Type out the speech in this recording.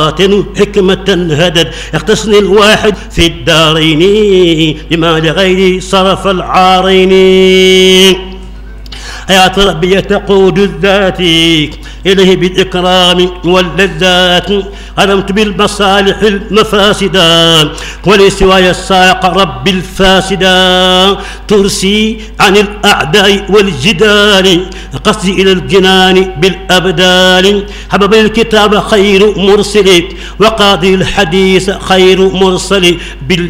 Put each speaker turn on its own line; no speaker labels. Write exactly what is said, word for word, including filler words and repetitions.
حكمة هدد يختصني الواحد في الدارين لما لغيري صرف العارين. حياة ربي تقود الذات إليه بالإكرام واللذات. قدمت بالمصالح المفاسدا ولسواي الساق رب الفاسدا. ترسي عن الأعداء والجدال قصدي إلى الجنان بالأبدال. حبب الكتاب خير مرسل وقاضي الحديث خير مرسل.